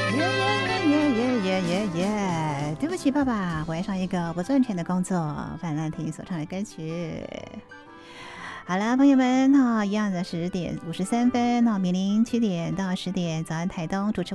耶耶耶耶耶耶耶！对不起，爸爸，我爱上一个不赚钱的工作。范兰婷所唱的歌曲。好了，朋友们，一样的10:53，明明7点到10点，早安台东主持。